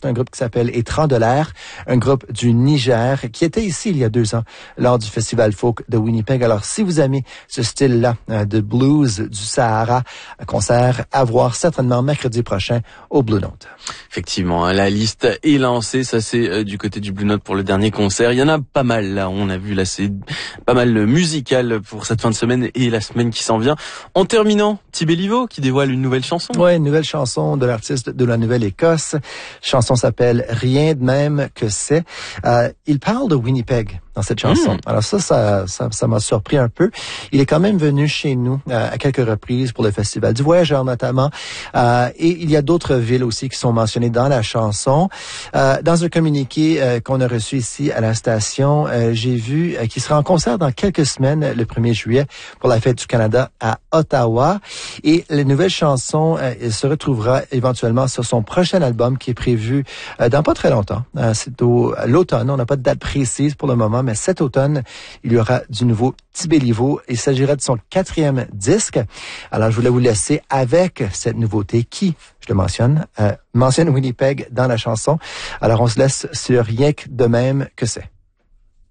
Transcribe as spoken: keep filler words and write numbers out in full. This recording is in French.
c'est un groupe qui s'appelle Étrands de l'air, un groupe du Niger qui était ici il y a deux ans lors du Festival Folk de Winnipeg. Alors, si vous aimez ce style-là euh, de blues du Sahara, un concert à voir certainement mercredi prochain au Blue Note. Effectivement, la liste est lancée. Ça, c'est euh, du côté du Blue Note pour le dernier concert. Il y en a pas mal, là. On a vu, là, c'est pas mal musical pour cette fin de semaine et la semaine qui s'en vient. En terminant, Petit Béliveau qui dévoile une nouvelle chanson. Ouais, une nouvelle chanson de l'artiste de la Nouvelle-Écosse. Chanson s'appelle Rien de même que c'est. Euh, il parle de Winnipeg dans cette chanson. Mmh. Alors ça, ça, ça, ça m'a surpris un peu. Il est quand même venu chez nous euh, à quelques reprises pour le Festival du Voyageur notamment. Euh, et il y a d'autres villes aussi qui sont mentionnées dans la chanson. Euh, dans un communiqué euh, qu'on a reçu ici à la station, euh, j'ai vu euh, qu'il sera en concert dans quelques semaines, le premier juillet, pour la Fête du Canada à Ottawa. Et la nouvelle chanson euh, se retrouvera éventuellement sur son prochain album qui est prévu euh, dans pas très longtemps. Euh, c'est au à l'automne. On n'a pas de date précise pour le moment, mais cet automne, il y aura du nouveau Petit Béliveau. Il s'agira de son quatrième disque. Alors, je voulais vous laisser avec cette nouveauté qui, je le mentionne, euh, mentionne Winnipeg dans la chanson. Alors, on se laisse sur Rien que de même que c'est.